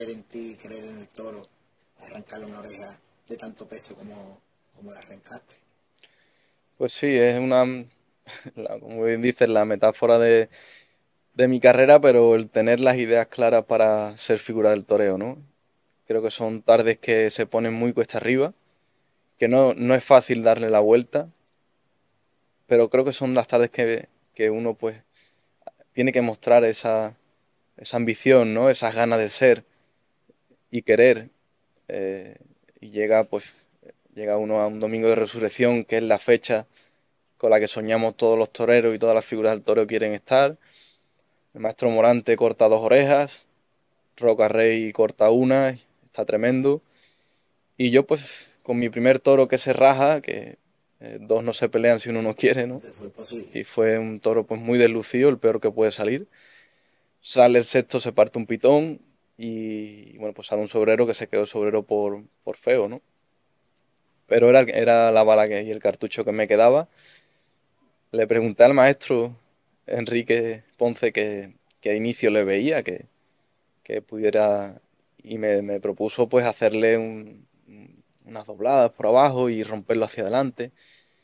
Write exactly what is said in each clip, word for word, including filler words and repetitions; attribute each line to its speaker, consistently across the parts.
Speaker 1: en ti, creer en el toro, arrancarle una oreja de tanto peso como, como la arrancaste.
Speaker 2: Pues sí, es una, la- como bien dices, la metáfora de, de mi carrera, pero el tener las ideas claras para ser figura del toreo, ¿no? Creo que son tardes que se ponen muy cuesta arriba, que no, no es fácil darle la vuelta, pero creo que son las tardes que, que uno pues tiene que mostrar esa, esa ambición, ¿no? Esas ganas de ser y querer. eh, y llega pues llega uno a un domingo de resurrección, que es la fecha con la que soñamos todos los toreros y todas las figuras del toreo quieren estar. El maestro Morante corta dos orejas, Roca Rey corta una, está tremendo. Y yo pues con mi primer toro que se raja, que eh, dos no se pelean si uno no quiere, ¿no?
Speaker 1: Entonces fue posible.
Speaker 2: Y fue un toro pues muy deslucido, el peor que puede salir. Sale el sexto, se parte un pitón y bueno, pues sale un sobrero que se quedó sobrero por, por feo, ¿no? Pero era, era la bala que, y el cartucho que me quedaba. Le pregunté al maestro Enrique Ponce que, que a inicio le veía, que, que pudiera, y me, me propuso pues hacerle un- unas dobladas por abajo y romperlo hacia adelante.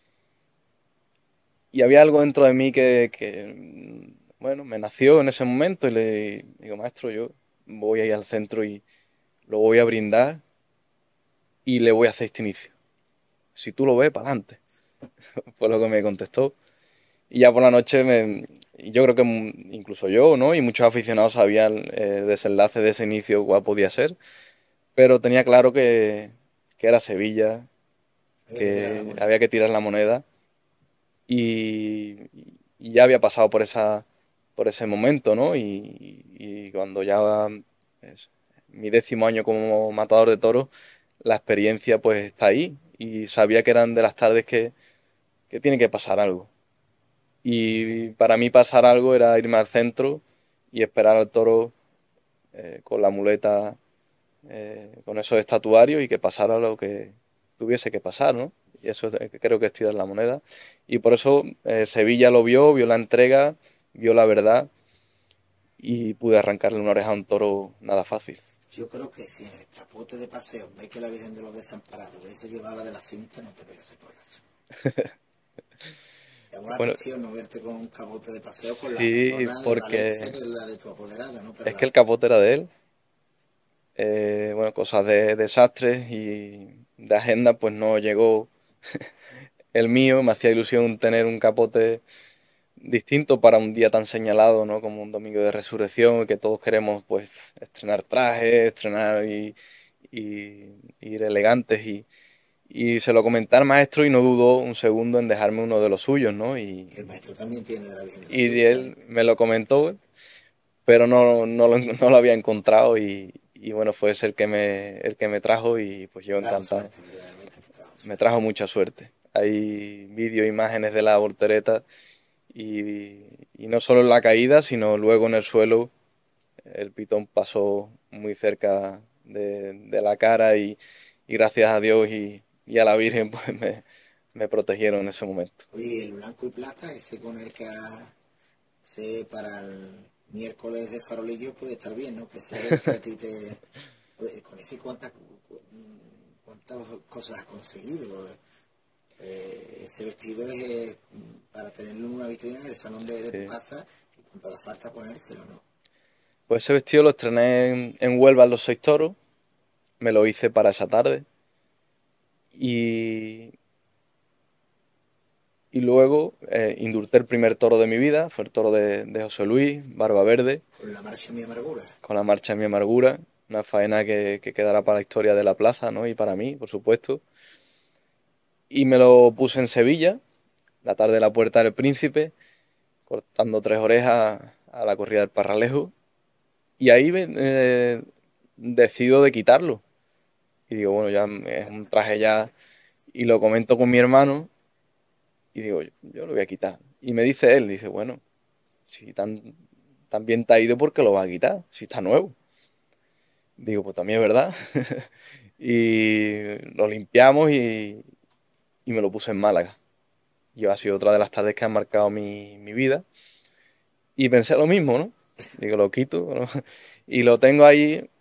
Speaker 2: Y había algo dentro de mí que, que, bueno, me nació en ese momento y le digo, maestro, yo voy ahí al centro y lo voy a brindar y le voy a hacer este inicio. Si tú lo ves, para adelante. Fue lo que me contestó. Y ya por la noche, me, y yo creo que mm, incluso yo, ¿no? Y muchos aficionados sabían eh, el desenlace de ese inicio, cuál podía ser, pero tenía claro que, que era Sevilla,
Speaker 1: Había que tirar la
Speaker 2: que
Speaker 1: moneda.
Speaker 2: había que tirar la moneda y, y ya había pasado por esa, por ese momento, ¿no? Y, y cuando ya es mi décimo año como matador de toros, la experiencia pues está ahí y sabía que eran de las tardes que, que tiene que pasar algo. Y para mí pasar algo era irme al centro y esperar al toro eh, con la muleta, eh, con esos estatuarios y que pasara lo que tuviese que pasar, ¿no? Y eso es- eh, creo que es tirar la moneda. Y por eso eh, Sevilla lo vio, vio la entrega, vio la verdad y pude arrancarle una oreja a un toro nada fácil.
Speaker 1: Yo creo que si en el capote de paseo ves que la Virgen de los Desamparados hubiese llevado de la cinta, no te pegas el corazón. Llama la
Speaker 2: Bueno,
Speaker 1: atención no verte con un capote de paseo con la
Speaker 2: sí,
Speaker 1: corona de Valencia, que
Speaker 2: porque
Speaker 1: es la de tu apoderada, ¿no? Pero
Speaker 2: es que
Speaker 1: la,
Speaker 2: el capote era de él. Eh, bueno, cosas de desastres y de agenda, pues no llegó el mío. Me hacía ilusión tener un capote distinto para un día tan señalado, ¿no? Como un domingo de resurrección, que todos queremos, pues, estrenar trajes, estrenar y, y ir elegantes. Y, y se lo comenté al maestro y no dudó un segundo en dejarme uno de los suyos, ¿no? Y,
Speaker 1: que el maestro también tiene de la Virgen de la
Speaker 2: y
Speaker 1: Cinta, ¿eh?
Speaker 2: él me lo comentó, pero no, no lo, no lo había encontrado y, y bueno, fue ese el que me, el que me trajo y pues
Speaker 1: Te
Speaker 2: yo
Speaker 1: trajo
Speaker 2: encantado.
Speaker 1: suerte, realmente te trajo
Speaker 2: Me
Speaker 1: suerte.
Speaker 2: trajo mucha suerte. Hay vídeos, imágenes de la voltereta y, y no solo en la caída, sino luego en el suelo. El pitón pasó muy cerca de, de la cara y, y gracias a Dios y, y a la Virgen pues me, me protegieron en ese momento.
Speaker 1: Oye, el blanco y plata, ese con el que ha- ese para el miércoles de farolillo puede estar bien, ¿no? Que ese es el que a ti te... Oye, con ese cuántas, cuántas cosas has conseguido. Eh, ese vestido es eh, para tenerlo en una vitrina en el salón de, de tu
Speaker 2: Sí.
Speaker 1: casa y cuando la falta ponérselo, ¿no?
Speaker 2: Pues ese vestido lo estrené en, en Huelva en Los Seis Toros, me lo hice para esa tarde y, y luego eh, indulté el primer toro de mi vida, fue el toro de, de José Luis, Barba Verde,
Speaker 1: Con la marcha mi amargura.
Speaker 2: con la marcha de mi amargura, una faena que, que quedará para la historia de la plaza, ¿no? Y para mí, por supuesto. Y me lo puse en Sevilla, la tarde de la Puerta del Príncipe, cortando tres orejas a la corrida del Parralejo. Y ahí eh, decido de quitarlo. Y digo, bueno, ya es un traje ya. Y lo comento con mi hermano y digo, yo, yo lo voy a quitar. Y me dice él, dice, bueno, si tan, tan bien te ha ido, ¿por qué lo vas a quitar? Si está nuevo. Digo, pues también es verdad. Y lo limpiamos y, y me lo puse en Málaga. Y ha sido otra de las tardes que han marcado mi, mi vida. Y pensé lo mismo, ¿no? Digo, lo quito, ¿no? Y lo tengo ahí